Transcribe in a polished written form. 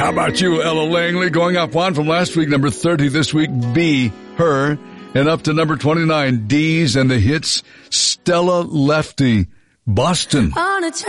How about you, Ella Langley? Going up one from last week, number 30 this week, Be Her. And up to number 29, D's and the Hits, Stella Lefty, Boston. On a